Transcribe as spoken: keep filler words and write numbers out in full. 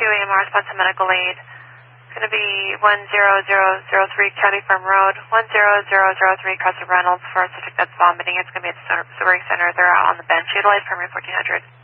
two A M R, response to medical aid. It's going to be one zero zero zero three County Farm Road, one zero zero zero three Cousin Reynolds for a subject that's vomiting. It's going to be at the Sobering Center. They're out on the bench. Utilize primary fourteen hundred.